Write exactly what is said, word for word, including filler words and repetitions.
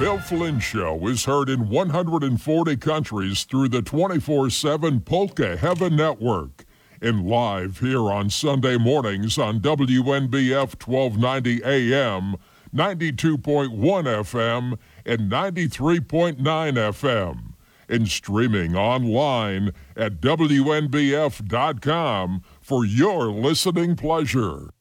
Bill Flynn Show is heard in one hundred forty countries through the twenty-four seven Polka Heaven Network. And live here on Sunday mornings on W N B F twelve ninety A M, ninety-two point one F M, and ninety-three point nine F M. And streaming online at W N B F dot com for your listening pleasure.